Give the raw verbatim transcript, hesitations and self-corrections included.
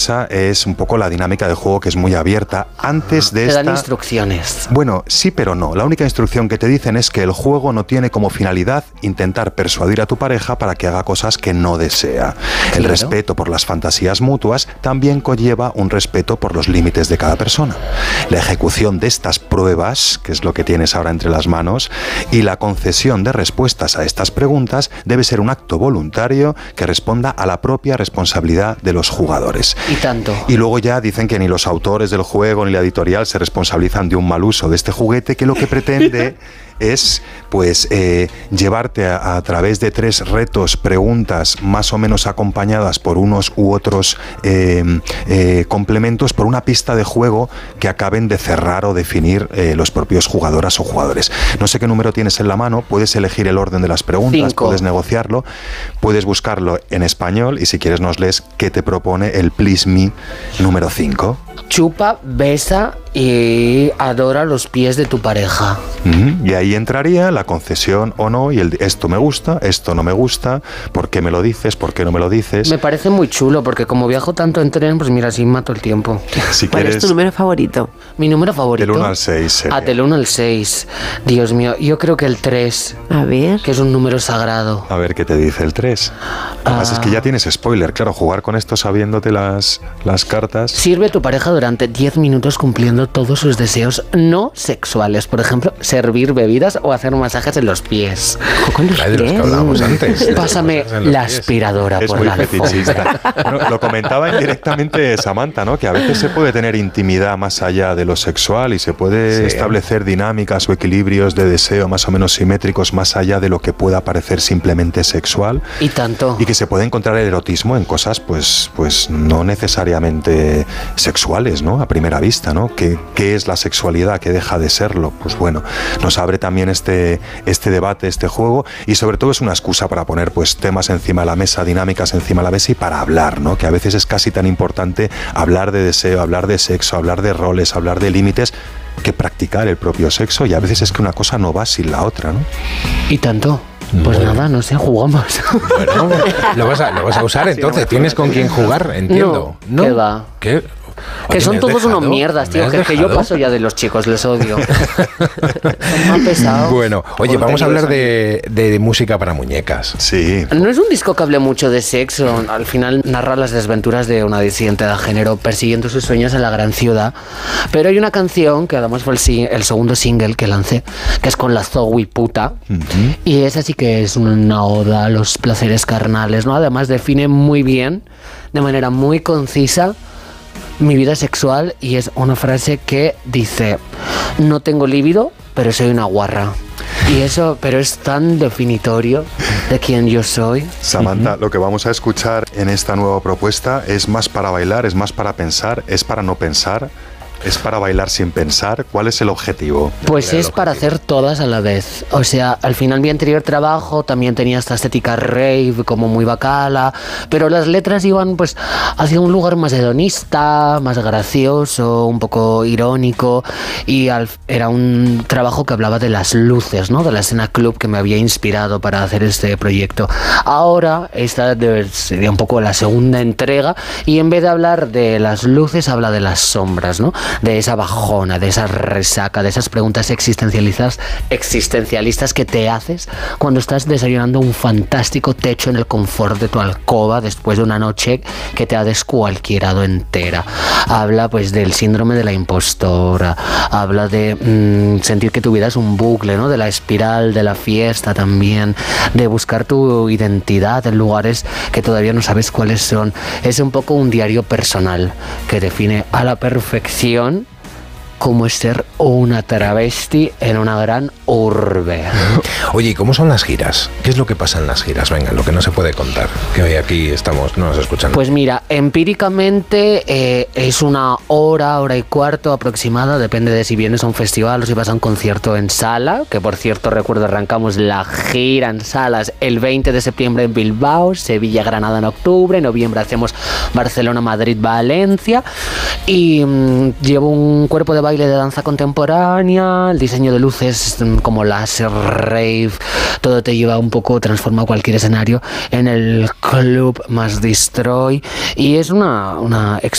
cosa es un poco la dinámica de juego, que es muy abierta. Antes de te esta... dan instrucciones. Bueno, sí, pero no. La única instrucción que te dicen es que el juego no tiene como finalidad intentar persuadir a tu pareja para que haga cosas que no desea. El Claro. respeto por las fantasías mutuas también conlleva un respeto por los límites de cada persona. La ejecución de estas pruebas, que es lo que tienes ahora entre las manos, y la concesión de respuestas a estas preguntas debe ser un acto voluntario que responda a la propia responsabilidad de los jugadores. Y tanto. Y luego ya dicen que ni los autores del juego ni la editorial se responsabilizan de un mal uso de este juguete, que lo que pretende es pues eh, llevarte a, a través de tres retos, preguntas más o menos acompañadas por unos u otros eh, eh, complementos, por una pista de juego que acaben de cerrar o definir eh, los propios jugadoras o jugadores. No sé qué número tienes en la mano, puedes elegir el orden de las preguntas, Cinco. puedes negociarlo, puedes buscarlo en español y si quieres nos lees qué te propone el Please Me número cinco. Chupa, besa y adora los pies de tu pareja. Uh-huh. Y ahí entraría la concesión o no, y el esto me gusta, esto no me gusta, ¿por qué me lo dices? ¿Por qué no me lo dices? Me parece muy chulo, porque como viajo tanto en tren, pues mira, así mato el tiempo. Si ¿Cuál quieres, es tu número favorito? Mi número favorito. del uno al seis. sería. Ah, del uno al seis. Dios mío, yo creo que el tres, A ver. que es un número sagrado. A ver qué te dice el tres. Lo que pasa es que ya tienes spoiler, claro, jugar con esto sabiéndote las, las cartas. Sirve a tu pareja durante diez minutos cumpliendo todos sus deseos no sexuales. Por ejemplo, servir bebidas o hacer masajes en los pies. Con los La de los que pies. hablábamos antes. Pásame En los la pies. aspiradora Es por muy la alfombra. fetichista. Bueno, lo comentaba indirectamente Samantha, ¿no? Que a veces se puede tener intimidad más allá de lo sexual y se puede Sí. establecer dinámicas o equilibrios de deseo más o menos simétricos más allá de lo que pueda parecer simplemente sexual. Y tanto. Y que se puede encontrar el erotismo en cosas, pues, pues no necesariamente sexuales, ¿no? A primera vista, ¿no? ¿Qué, qué es la sexualidad? ¿Qué deja de serlo? Pues bueno, nos abre también este, este debate, este juego, y sobre todo es una excusa para poner pues temas encima de la mesa, dinámicas encima de la mesa y para hablar, ¿no? Que a veces es casi tan importante hablar de deseo, hablar de sexo, hablar de roles, hablar de límites, que practicar el propio sexo, y a veces es que una cosa no va sin la otra, ¿no? Y tanto. Pues Bueno. nada, no sé, jugamos. Bueno, lo vas a, lo vas a usar entonces. ¿Tienes con quién jugar? Entiendo. No, ¿qué va? ¿Qué? Que Oye, son ¿me has todos dejado? unos mierdas, ¿Me tío. has Que, que yo dejado? paso ya de los chicos, les odio. Son más pesados. Bueno, oye, vamos a hablar de, de música para muñecas. Sí. No es un disco que hable mucho de sexo. Al final narra las desventuras de una disidente de género persiguiendo sus sueños en la gran ciudad. Pero hay una canción que además fue el, si- el segundo single que lancé, que es con la Zoe puta. Uh-huh. Y esa sí que es una oda a los placeres carnales, ¿no? Además define muy bien, de manera muy concisa, mi vida sexual, y es una frase que dice: no tengo líbido, pero soy una guarra. Y eso, pero es tan definitorio de quién yo soy. Samantha, lo que vamos a escuchar en esta nueva propuesta es más para bailar, es más para pensar, es para no pensar, es para bailar sin pensar. ¿Cuál es el objetivo? Pues es para hacer todas a la vez. O sea, al final mi anterior trabajo también tenía esta estética rave, como muy bacala, pero las letras iban pues hacia un lugar más hedonista, más gracioso, un poco irónico, y al- era un trabajo que hablaba de las luces, ¿no? De la escena club que me había inspirado para hacer este proyecto. Ahora esta debe- sería un poco la segunda entrega, y en vez de hablar de las luces habla de las sombras, ¿no? De esa bajona, de esa resaca, de esas preguntas existencialistas, existencialistas que te haces cuando estás desayunando un fantástico techo en el confort de tu alcoba después de una noche que te ha descualquierado entera. Habla pues del síndrome de la impostora, habla de mmm, sentir que tu vida es un bucle, ¿no? De la espiral de la fiesta también, de buscar tu identidad en lugares que todavía no sabes cuáles son. Es un poco un diario personal que define a la perfección cómo es ser una travesti en una gran urbe. Oye, ¿y cómo son las giras? ¿Qué es lo que pasa en las giras? Venga, lo que no se puede contar, que hoy aquí estamos, no nos escuchan. Pues mira, empíricamente eh, es una hora, hora y cuarto aproximada, depende de si vienes a un festival o si vas a un concierto en sala, que por cierto recuerdo arrancamos la gira en salas el veinte de septiembre en Bilbao, Sevilla, Granada en octubre, en noviembre hacemos Barcelona, Madrid, Valencia, y mmm, llevo un cuerpo de baile de danza contemporánea, el diseño de luces mm, como láser, rave, todo te lleva un poco, transforma cualquier escenario en el club más destroy, y es una, una